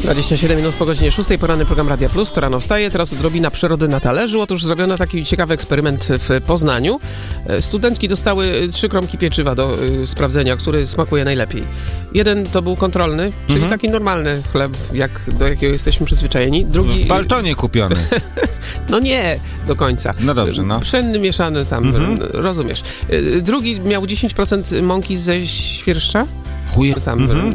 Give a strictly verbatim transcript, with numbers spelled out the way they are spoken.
dwadzieścia siedem minut po godzinie szóstej, poranny program Radia Plus, to rano wstaje, teraz odrobina przyrody na talerzu. Otóż zrobiono taki ciekawy eksperyment w Poznaniu. Studentki dostały trzy kromki pieczywa do y, sprawdzenia, który smakuje najlepiej. Jeden to był kontrolny, czyli Mhm. taki normalny chleb, jak, do jakiego jesteśmy przyzwyczajeni. Drugi... W Baltonie kupiony. No nie do końca. No dobrze, no. Pszenny, mieszany tam, Mhm. rozumiesz. Y, Drugi miał dziesięć procent mąki ze świerszcza. Chuje. Tam Mhm.